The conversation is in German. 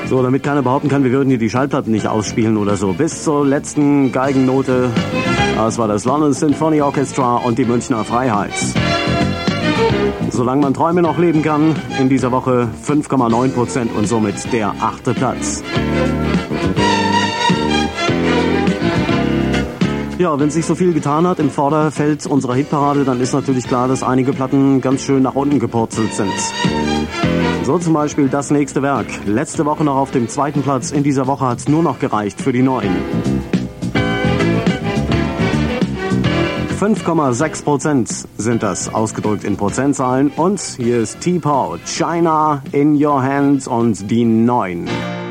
So, damit keiner behaupten kann, wir würden hier die Schallplatten nicht ausspielen oder so. Bis zur letzten Geigennote. Das war das London Symphony Orchestra und die Münchner Freiheit. Solange man Träume noch leben kann, in dieser Woche 5,9% und somit der 8. Platz. Ja, wenn sich so viel getan hat im Vorderfeld unserer Hitparade, dann ist natürlich klar, dass einige Platten ganz schön nach unten gepurzelt sind. So zum Beispiel das nächste Werk. Letzte Woche noch auf dem 2. Platz. In dieser Woche hat es nur noch gereicht für die 9. 5,6% sind das, ausgedrückt in Prozentzahlen. Und hier ist T-Paul, China in Your Hands und die 9.